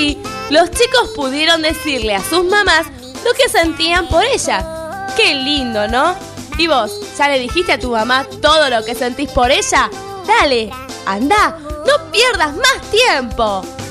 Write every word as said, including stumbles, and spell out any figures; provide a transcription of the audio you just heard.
Así, los chicos pudieron decirle a sus mamás lo que sentían por ella. ¡Qué lindo!, ¿no? ¿Y vos, ya le dijiste a tu mamá todo lo que sentís por ella? Dale, anda, no pierdas más tiempo.